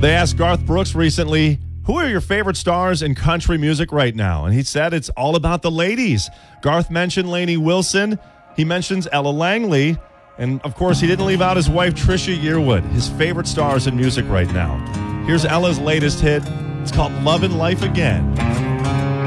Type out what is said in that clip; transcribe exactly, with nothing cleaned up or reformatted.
They asked Garth Brooks recently, who are your favorite stars in country music right now? And he said it's all about the ladies. Garth mentioned Lainey Wilson. He mentions Ella Langley. And, of course, he didn't leave out his wife, Trisha Yearwood, his favorite stars in music right now. Here's Ella's latest hit. It's called Lovin' Life Again.